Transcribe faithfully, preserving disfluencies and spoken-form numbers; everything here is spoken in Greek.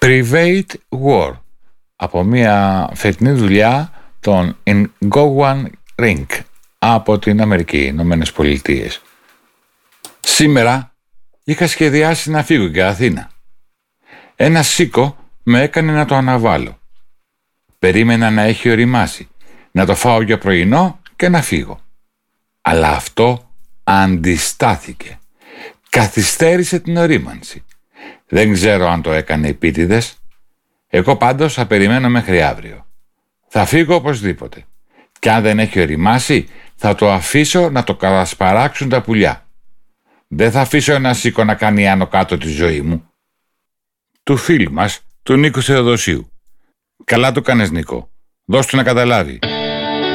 Private War, από μια φετινή δουλειά των Ngowan Ring από την Αμερική, Ηνωμένες Πολιτείες. Σήμερα είχα σχεδιάσει να φύγω για Αθήνα. Ένα σίκο με έκανε να το αναβάλω. Περίμενα να έχει ωριμάσει, να το φάω για πρωινό και να φύγω. Αλλά αυτό αντιστάθηκε. Καθυστέρησε την ωρίμανση. Δεν ξέρω αν το έκανε επίτηδες. Εγώ πάντως θα περιμένω μέχρι αύριο. Θα φύγω οπωσδήποτε. Και αν δεν έχει ωριμάσει, θα το αφήσω να το κατασπαράξουν τα πουλιά. Δεν θα αφήσω ένα σίκο να κάνει άνω κάτω τη ζωή μου. Του φίλου μας, του Νίκου Θεοδοσίου. Καλά το κάνες, Νίκο. Δώσ' του να καταλάβει.